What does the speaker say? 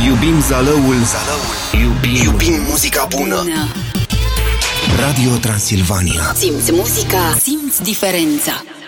Iubim Zalăul. Iubim muzica bună. Radio Transilvania. Simți muzica, simți diferența.